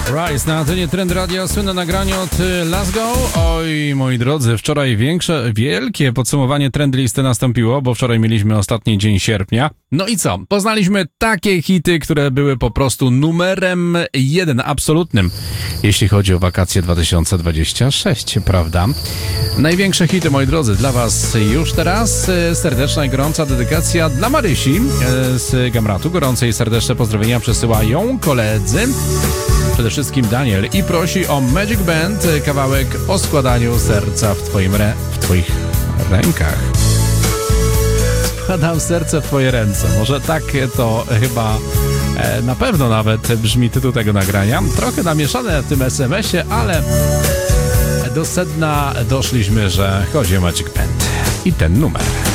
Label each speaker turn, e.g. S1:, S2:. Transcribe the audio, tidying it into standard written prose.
S1: Rise na antenie Trend Radio, słynne nagranie od Let's Go. Oj, moi drodzy, wczoraj wielkie podsumowanie trend listy nastąpiło, bo wczoraj mieliśmy ostatni dzień sierpnia. No i co? Poznaliśmy takie hity, które były po prostu numerem 1, absolutnym, jeśli chodzi o wakacje 2026, prawda? Największe hity, moi drodzy, dla was już teraz. Serdeczna i gorąca dedykacja dla Marysi z Gamratu. Gorące i serdeczne pozdrowienia przesyłają koledzy. Przede wszystkim Daniel i prosi o Magic Band, kawałek o składaniu serca w twoich rękach. Składam serce w twoje ręce. Może tak to chyba na pewno nawet brzmi tytuł tego nagrania. Trochę namieszane w tym SMS-ie, ale do sedna doszliśmy, że chodzi o Magic Band i ten numer.